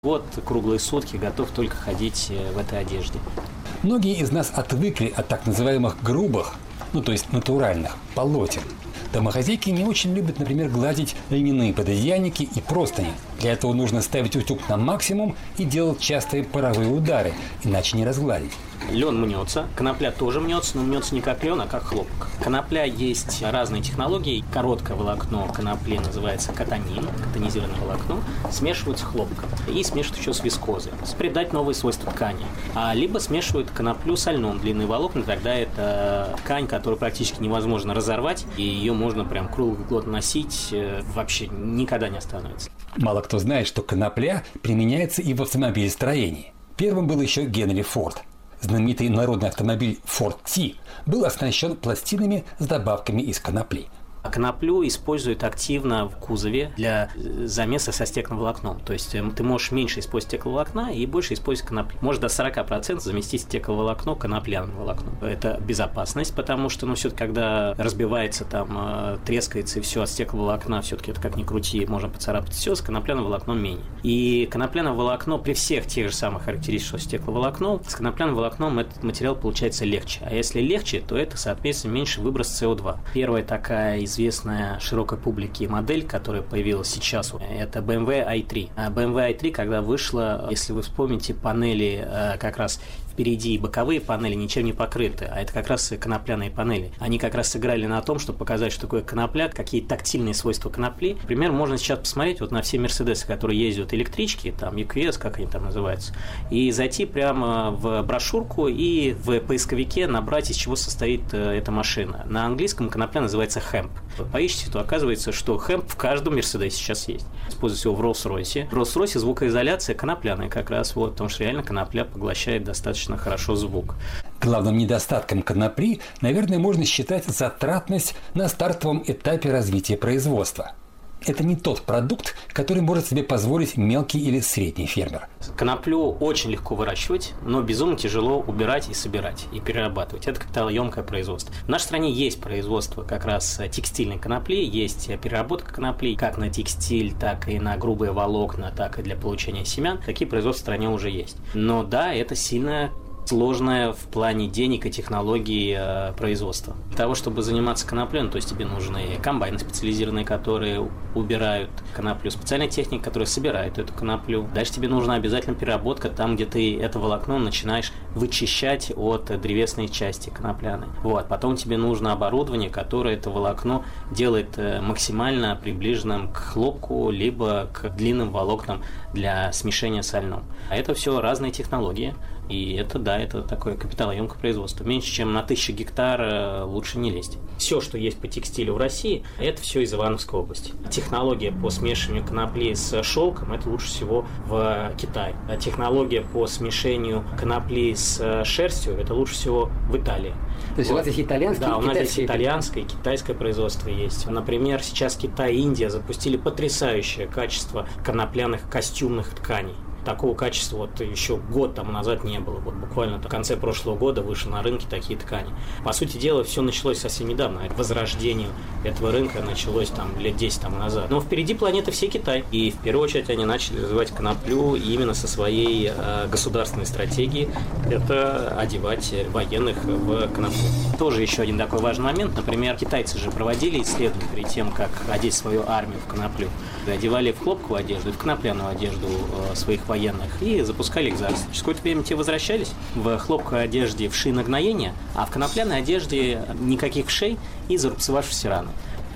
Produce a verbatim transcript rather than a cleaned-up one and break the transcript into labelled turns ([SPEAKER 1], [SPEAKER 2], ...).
[SPEAKER 1] Вот круглые сутки готов только ходить в этой одежде.
[SPEAKER 2] Многие из нас отвыкли от так называемых грубых, ну то есть натуральных, полотен. Домохозяйки не очень любят, например, гладить льняные пододеяльники и простыни. Для этого нужно ставить утюг на максимум и делать частые паровые удары, иначе не разгладить.
[SPEAKER 1] Лен мнется, конопля тоже мнется, но мнется не как лен, а как хлопок. Конопля есть разные технологии. Короткое волокно конопли называется катанин, катанизированное волокно, смешивают с хлопком и смешивают еще с вискозой, придать новые свойства ткани. А либо смешивают коноплю со льном, длинные волокна, тогда это ткань, которую практически невозможно разорвать, и ее можно прям круглый год носить, вообще никогда не остановится.
[SPEAKER 2] Мало кто знает, что конопля применяется и в автомобилестроении. Первым был еще Генри Форд. Знаменитый народный автомобиль Ford T был оснащен пластинами с добавками из конопли.
[SPEAKER 1] А коноплю используют активно в кузове для замеса со стекловолокном. То есть ты можешь меньше использовать стекловолокна и больше использовать конопли. Можешь до сорок процентов заместить стекловолокно конопляным волокном. Это безопасность, потому что, ну, все-таки, когда разбивается, там, трескается и все от стекловолокна, все-таки это как ни крути, можно поцарапать все, с конопляным волокном менее. И конопляное волокно при всех тех же самых характеристиках, что стекловолокно, с конопляным волокном этот материал получается легче. А если легче, то это, соответственно, меньше выброс С О два. Первая такая из известная широкой публике модель, которая появилась сейчас, это бэ эм вэ ай три. А бэ эм вэ ай три, когда вышла, если вы вспомните, панели как раз впереди боковые панели ничем не покрыты, а это как раз конопляные панели. Они как раз сыграли на том, чтобы показать, что такое конопля, какие тактильные свойства конопли. Например, можно сейчас посмотреть вот на все Мерседесы, которые ездят электрички, там и кью эс, как они там называются, и зайти прямо в брошюрку и в поисковике набрать, из чего состоит эта машина. На английском конопля называется хэмп. Поищите, то оказывается, что хэмп в каждом Мерседесе сейчас есть. Используется его в Роллс-Ройсе. В Роллс-Ройсе звукоизоляция конопляная как раз, вот, потому что реально конопля поглощает достаточно хорошо звук.
[SPEAKER 2] Главным недостатком конопли, наверное, можно считать затратность на стартовом этапе развития производства. Это не тот продукт, который может себе позволить мелкий или средний фермер.
[SPEAKER 1] Коноплю очень легко выращивать, но безумно тяжело убирать и собирать, и перерабатывать. Это капиталоемкое производство. В нашей стране есть производство как раз текстильной конопли, есть переработка конопли как на текстиль, так и на грубые волокна, так и для получения семян. Такие производства в стране уже есть. Но да, это сильно сложное в плане денег и технологий э, производства. Для того, чтобы заниматься коноплей, ну, то есть тебе нужны комбайны специализированные, которые убирают коноплю, специальная техника, которая собирает эту коноплю. Дальше тебе нужна обязательно переработка там, где ты это волокно начинаешь вычищать от древесной части конопляной. Вот. Потом тебе нужно оборудование, которое это волокно делает максимально приближенным к хлопку, либо к длинным волокнам для смешения со льном. А это все разные технологии. И это, да, это такое капиталоемкое производство. Меньше, чем на тысячу гектар лучше не лезть. Все, что есть по текстилю в России, это все из Ивановской области. Технология по смешиванию конопли с шелком, это лучше всего в Китае. А технология по смешению конопли с шерстью, это лучше всего в Италии.
[SPEAKER 3] То есть вот. У вас есть итальянское
[SPEAKER 1] да,
[SPEAKER 3] и
[SPEAKER 1] у нас
[SPEAKER 3] китайское?
[SPEAKER 1] Здесь итальянское и китайское производство есть. Например, сейчас Китай и Индия запустили потрясающее качество конопляных костюмных тканей. Такого качества вот еще год тому назад не было. Вот буквально в конце прошлого года вышли на рынке такие ткани. По сути дела, все началось совсем недавно. Возрождение этого рынка началось там лет десять тому назад. Но впереди планеты все Китай. И в первую очередь они начали развивать коноплю именно со своей э, государственной стратегией. Это одевать военных в коноплю. Тоже еще один такой важный момент. Например, китайцы же проводили исследования перед тем, как одеть свою армию в коноплю. Одевали в хлопковую одежду и в конопляную одежду э, своих военных и запускали их зараз. Через какое-то время те возвращались в хлопковой одежде вши на гноение, а в конопляной одежде никаких вшей и зарубцевавшиеся раны.